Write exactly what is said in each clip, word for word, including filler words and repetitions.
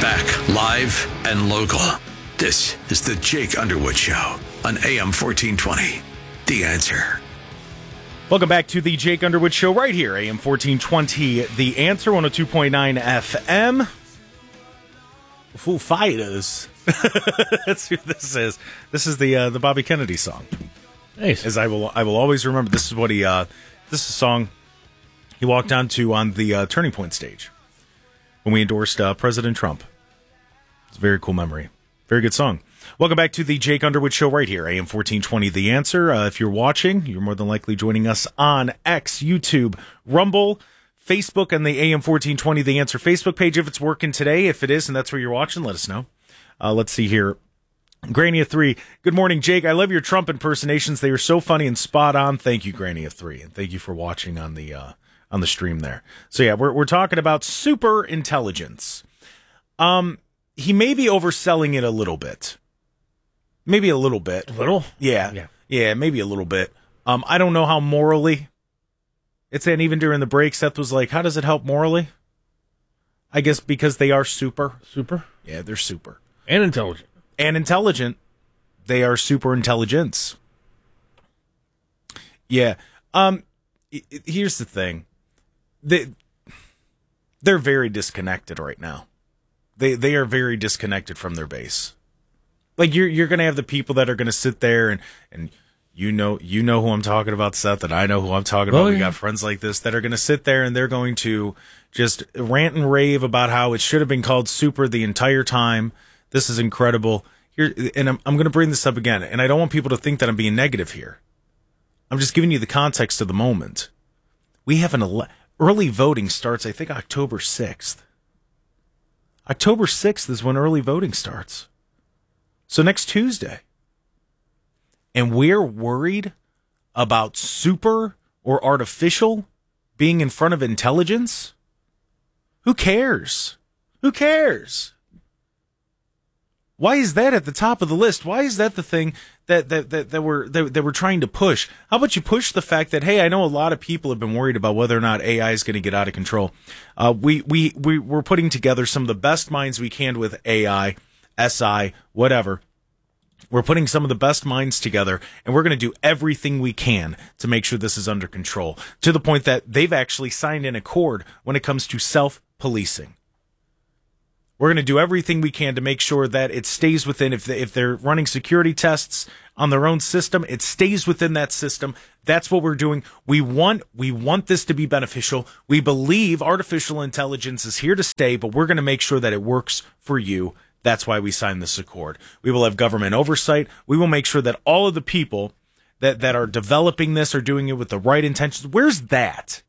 Back live and local. This is the Jake Underwood Show on A M fourteen twenty. The Answer. Welcome back to the Jake Underwood Show right here, A M fourteen twenty. The Answer, one oh two point nine F M. Foo Fighters. That's who this is. This is the uh, the Bobby Kennedy song. Nice. As I will, I will always remember. This is what he. Uh, this is a song he walked onto on the uh, Turning Point stage when we endorsed uh, President Trump. It's a very cool memory. Very good song. Welcome back to the Jake Underwood Show right here, A M fourteen twenty. The Answer. Uh, if you're watching, you're more than likely joining us on X, YouTube, Rumble, Facebook, and the A M fourteen twenty The Answer Facebook page. If it's working today, if it is, and that's where you're watching, let us know. Uh, let's see here. Granny of Three. Good morning, Jake. I love your Trump impersonations. They are so funny and spot on. Thank you, Granny of Three, and thank you for watching on the uh, on the stream there. So yeah, we're we're talking about super intelligence. Um, he may be overselling it a little bit. Maybe a little bit. A little? Yeah. Yeah. Yeah, maybe a little bit. Um, I don't know how morally it's, and even during the break, Seth was like, how does it help morally? I guess because they are super. Super? Yeah, they're super. And intelligent. And intelligent. They are super intelligence. Yeah. Um, it, it, here's the thing. They, they're very disconnected right now. They they are very disconnected from their base. Like you're you're gonna have the people that are gonna sit there and, and you know you know who I'm talking about, Seth, and I know who I'm talking about. Oh, yeah. We got friends like this that are gonna sit there and they're going to just rant and rave about how it should have been called super the entire time. This is incredible. Here, and I'm I'm gonna bring this up again, and I don't want people to think that I'm being negative here. I'm just giving you the context of the moment. We have an ele- early voting starts, I think, October sixth. October sixth is when early voting starts. So next Tuesday. And we're worried about super or artificial being in front of intelligence? Who cares? Who cares? Why is that at the top of the list? Why is that the thing that that that, that we're that, that we're trying to push? How about you push the fact that, hey, I know a lot of people have been worried about whether or not A I is going to get out of control. Uh, we we we we're putting together some of the best minds we can with A I, S I, whatever. We're putting some of the best minds together, and we're going to do everything we can to make sure this is under control, to the point that they've actually signed an accord when it comes to self-policing. We're going to do everything we can to make sure that it stays within, if, they, if they're running security tests on their own system, it stays within that system. That's what we're doing. We want, we want this to be beneficial. We believe artificial intelligence is here to stay, but we're going to make sure that it works for you. That's why we signed this accord. We will have government oversight. We will make sure that all of the people that, that are developing this are doing it with the right intentions. Where's that?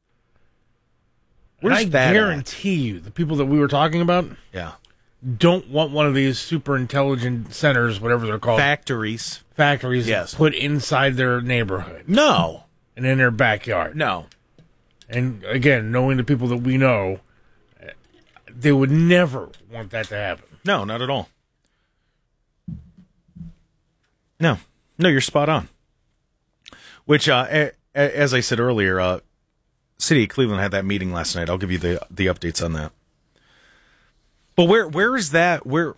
Where's I that guarantee you, the people that we were talking about Yeah. don't want one of these super intelligent centers, whatever they're called, Factories. factories, Yes. put inside their neighborhood No. and in their backyard. No. And again, knowing the people that we know, they would never want that to happen. No, not at all. No. No, you're spot on. Which, uh, a, a, as I said earlier, uh, City of Cleveland had that meeting last night. I'll give you the the updates on that. But where where is that? Where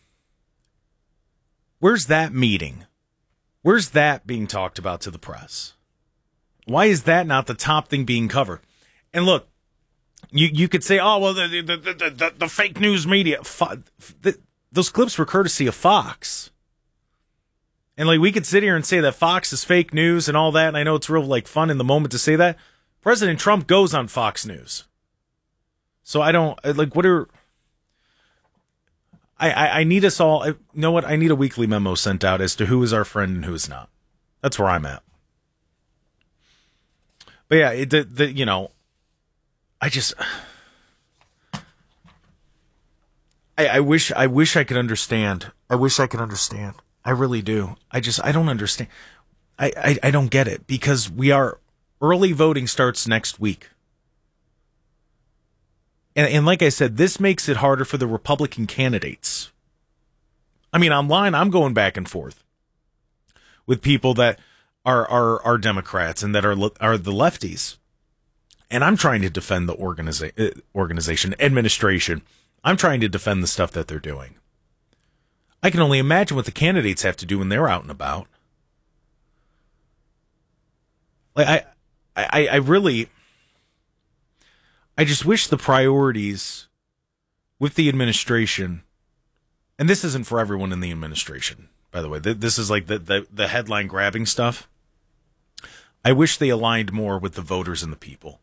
where's that meeting? Where's that being talked about to the press? Why is that not the top thing being covered? And look, you you could say, oh well, the the the, the, the, the fake news media. Fo- the, those clips were courtesy of Fox. And like we could sit here and say that Fox is fake news and all that, and I know it's real like fun in the moment to say that. President Trump goes on Fox News. So I don't, like, what are, I, I, I need us all, I, you know what, I need a weekly memo sent out as to who is our friend and who is not. That's where I'm at. But yeah, it, the, the, you know, I just, I, I wish, I wish I could understand. I wish I could understand. I really do. I just, I don't understand. I, I, I don't get it because we are, early voting starts next week. And, and like I said, this makes it harder for the Republican candidates. I mean, online, I'm going back and forth with people that are are, are Democrats and that are are the lefties. And I'm trying to defend the organiza- organization, administration, I'm trying to defend the stuff that they're doing. I can only imagine what the candidates have to do when they're out and about. Like I, I, I really, I just wish the priorities with the administration, and this isn't for everyone in the administration, by the way. This is like the, the, the headline grabbing stuff. I wish they aligned more with the voters and the people.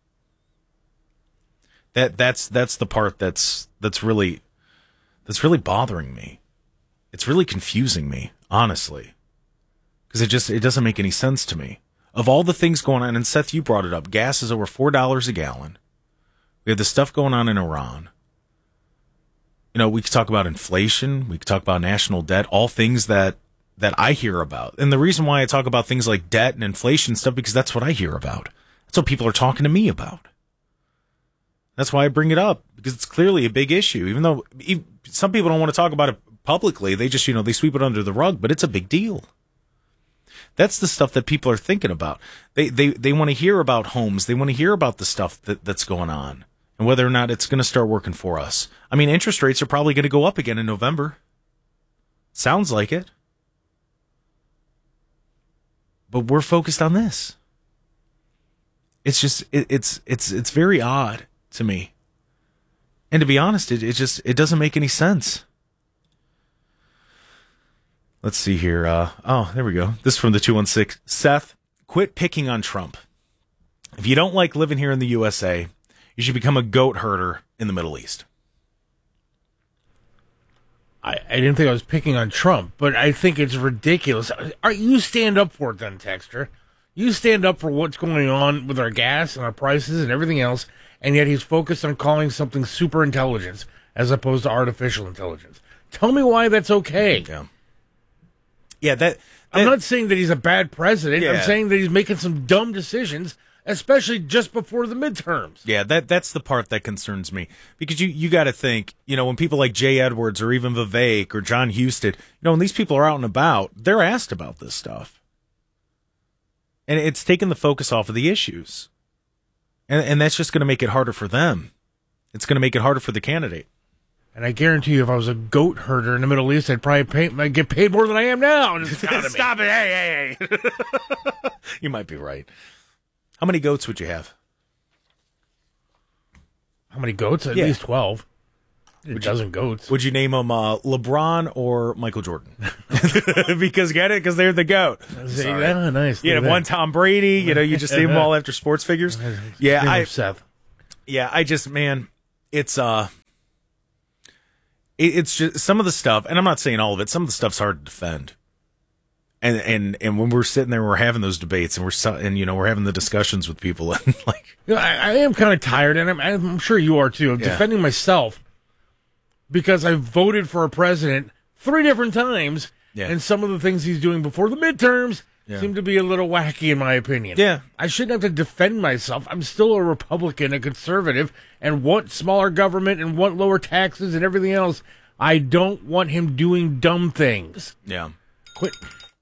That that's that's the part that's that's really that's really bothering me. It's really confusing me, honestly, because it just it doesn't make any sense to me. Of all the things going on, and Seth, you brought it up, gas is over four dollars a gallon. We have the stuff going on in Iran. You know, we could talk about inflation. We could talk about national debt. All things that that I hear about, and the reason why I talk about things like debt and inflation stuff because that's what I hear about. That's what people are talking to me about. That's why I bring it up, because it's clearly a big issue. Even though some people don't want to talk about it publicly, they just, you know, they sweep it under the rug, but it's a big deal. That's the stuff that people are thinking about. They they they want to hear about homes. They want to hear about the stuff that, that's going on and whether or not it's going to start working for us. I mean, interest rates are probably going to go up again in November. Sounds like it. But we're focused on this. It's just it, it's it's it's very odd to me. And to be honest, it, it just it doesn't make any sense. Let's see here. Uh, oh, there we go. This is from the two one six. Seth, quit picking on Trump. If you don't like living here in the U S A, you should become a goat herder in the Middle East. I, I didn't think I was picking on Trump, but I think it's ridiculous. Are, you stand up for it then, Texter. You stand up for what's going on with our gas and our prices and everything else, and yet he's focused on calling something super intelligence as opposed to artificial intelligence. Tell me why that's okay. Yeah. Yeah, that, that I'm not saying that he's a bad president. Yeah. I'm saying that he's making some dumb decisions, especially just before the midterms. Yeah, that that's the part that concerns me. Because you, you got to think, you know, when people like Jay Edwards or even Vivek or John Husted, you know, when these people are out and about, they're asked about this stuff. And it's taken the focus off of the issues. And, and that's just going to make it harder for them. It's going to make it harder for the candidate. And I guarantee you, if I was a goat herder in the Middle East, I'd probably pay, I'd get paid more than I am now. In this economy. Stop it. Hey, hey, hey. You might be right. How many goats would you have? How many goats? At Yeah. least twelve. A dozen goats. Would you name them uh, LeBron or Michael Jordan? Because get it? Because they're the GOAT. See, yeah, nice. You have one Tom Brady. You know, you just name them all after sports figures. Yeah, I. Seth. Yeah, I just man, it's uh, it, it's just some of the stuff, and I'm not saying all of it. Some of the stuff's hard to defend. And and and when we're sitting there, we're having those debates, and we're so- and you know we're having the discussions with people, and like, you know, I, I am kind of tired, and I'm, I'm sure you are too, of Yeah. defending myself because I voted for a president three different times, Yeah. and some of the things he's doing before the midterms Yeah. seem to be a little wacky, in my opinion. Yeah. I shouldn't have to defend myself. I'm still a Republican, a conservative, and want smaller government and want lower taxes and everything else. I don't want him doing dumb things. yeah, Quit.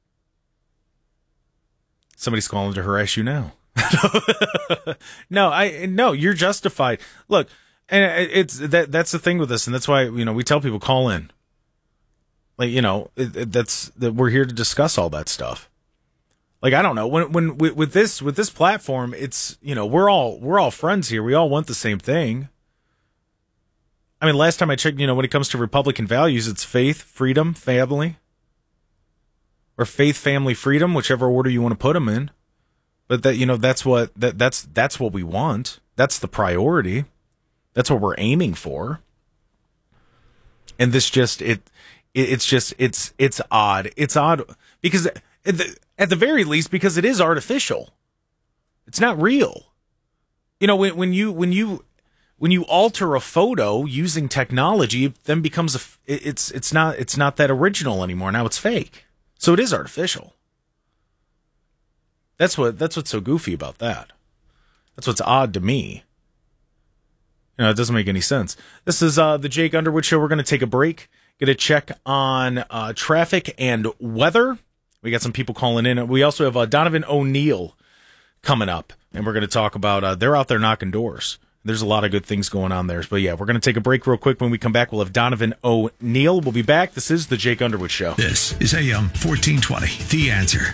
somebody's calling to harass you now. no, I no, you're justified. Look, and it's that that's the thing with this, and that's why you know we tell people call in. Like you know, it, it, that's that we're here to discuss all that stuff. Like I don't know when when with, with this with this platform, it's you know we're all we're all friends here. We all want the same thing. I mean, last time I checked, you know, when it comes to Republican values, it's faith, freedom, family, or faith, family, freedom, whichever order you want to put them in. But that you know that's what that that's that's what we want. That's the priority. That's what we're aiming for. And this just it, it it's just it's it's odd. It's odd because at the, at the very least because it is artificial. It's not real. You know when when you when you when you alter a photo using technology, it then becomes a it's it's not it's not that original anymore. Now it's fake. So it is artificial. That's what that's what's so goofy about that. That's what's odd to me. You know, it doesn't make any sense. This is uh, the Jake Underwood Show. We're going to take a break. Going to check on uh, traffic and weather. We got some people calling in. We also have uh, Donovan O'Neill coming up, and we're going to talk about uh, they're out there knocking doors. There's a lot of good things going on there. But yeah, we're going to take a break real quick. When we come back, we'll have Donovan O'Neill. We'll be back. This is the Jake Underwood Show. This is A M fourteen twenty, The Answer.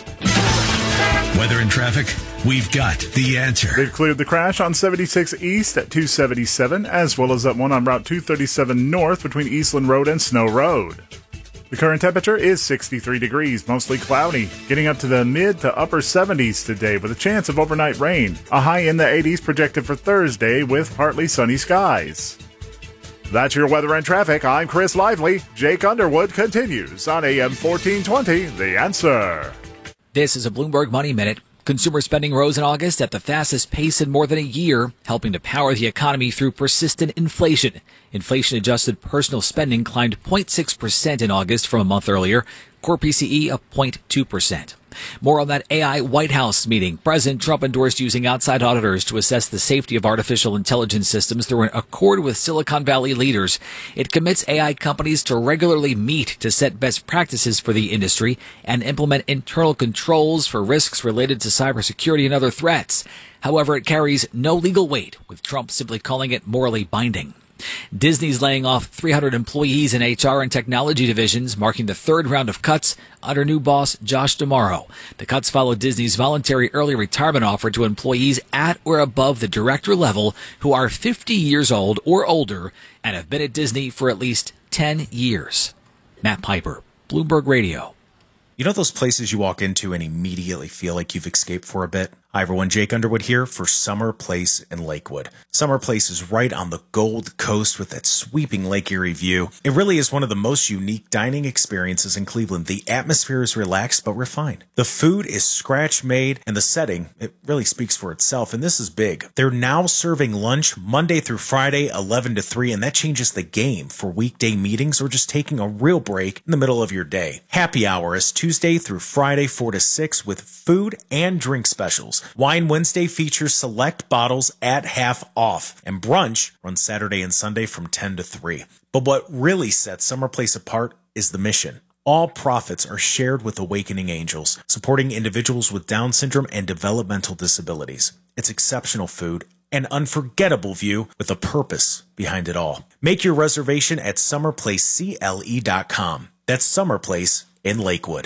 Weather and traffic, we've got the answer. They've cleared the crash on seventy-six East at two seventy-seven, as well as that one on Route two thirty-seven North between Eastland Road and Snow Road. The current temperature is sixty-three degrees, mostly cloudy, getting up to the mid to upper seventies today with a chance of overnight rain. A high in the eighties projected for Thursday with partly sunny skies. That's your weather and traffic. I'm Chris Lively. Jake Underwood continues on A M fourteen twenty, The Answer. This is a Bloomberg Money Minute. Consumer spending rose in August at the fastest pace in more than a year, helping to power the economy through persistent inflation. Inflation-adjusted personal spending climbed zero point six percent in August from a month earlier, core P C E up zero point two percent. More on that A I White House meeting. President Trump endorsed using outside auditors to assess the safety of artificial intelligence systems through an accord with Silicon Valley leaders. It commits A I companies to regularly meet to set best practices for the industry and implement internal controls for risks related to cybersecurity and other threats. However, it carries no legal weight, with Trump simply calling it morally binding. Disney's laying off three hundred employees in H R and technology divisions, marking the third round of cuts under new boss Josh D'Amaro. The cuts follow Disney's voluntary early retirement offer to employees at or above the director level who are fifty years old or older and have been at Disney for at least ten years. Matt Piper, Bloomberg Radio. You know those places you walk into and immediately feel like you've escaped for a bit? Hi everyone, Jake Underwood here for Summer Place in Lakewood. Summer Place is right on the Gold Coast with that sweeping Lake Erie view. It really is one of the most unique dining experiences in Cleveland. The atmosphere is relaxed but refined. The food is scratch-made, and the setting, it really speaks for itself, and this is big. They're now serving lunch Monday through Friday, eleven to three, and that changes the game for weekday meetings or just taking a real break in the middle of your day. Happy hour is Tuesday through Friday, four to six, with food and drink specials. Wine Wednesday features select bottles at half off, and brunch runs Saturday and Sunday from ten to three. But what really sets Summer Place apart is the mission. All profits are shared with Awakening Angels, supporting individuals with Down syndrome and developmental disabilities. It's exceptional food, an unforgettable view with a purpose behind it all. Make your reservation at summer place c l e dot com. That's Summer Place in Lakewood.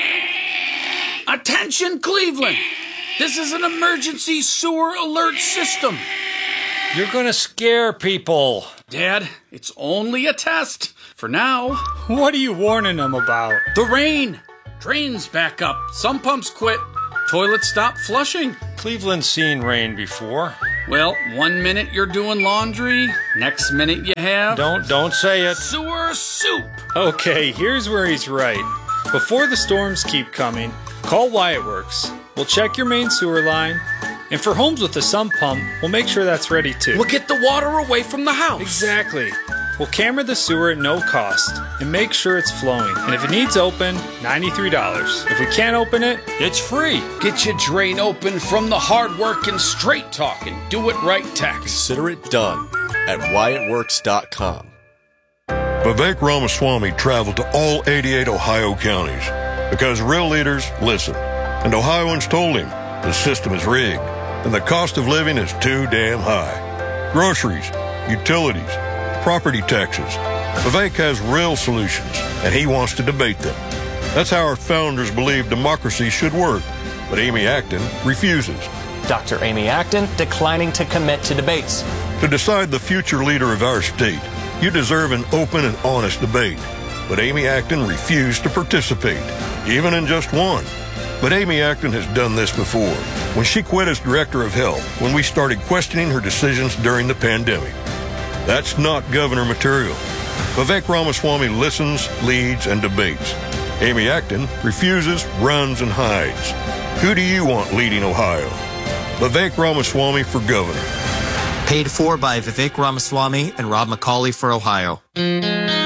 Attention, Cleveland! This is an emergency sewer alert system. You're gonna scare people. Dad, it's only a test. For now. What are you warning them about? The rain. Drains back up. Some pumps quit. Toilets stop flushing. Cleveland's seen rain before. Well, one minute you're doing laundry, next minute you have... Don't, don't say it. Sewer soup. Okay, here's where he's right. Before the storms keep coming, call Wyatt Works. We'll check your main sewer line, and for homes with a sump pump, we'll make sure that's ready too. We'll get the water away from the house. Exactly. We'll camera the sewer at no cost and make sure it's flowing. And if it needs open, ninety-three dollars. If we can't open it, it's free. Get your drain open from the hard work and straight talking. Do it right tax. Consider it done at wyatt works dot com. Vivek Ramaswamy traveled to all eighty-eight Ohio counties because real leaders listen. And Ohioans told him the system is rigged and the cost of living is too damn high. Groceries, utilities, property taxes. Vivek has real solutions, and he wants to debate them. That's how our founders believed democracy should work. But Amy Acton refuses. Doctor Amy Acton declining to commit to debates. To decide the future leader of our state, you deserve an open and honest debate. But Amy Acton refused to participate, even in just one. But Amy Acton has done this before, when she quit as director of health, when we started questioning her decisions during the pandemic. That's not governor material. Vivek Ramaswamy listens, leads, and debates. Amy Acton refuses, runs, and hides. Who do you want leading Ohio? Vivek Ramaswamy for governor. Paid for by Vivek Ramaswamy and Rob McCauley for Ohio.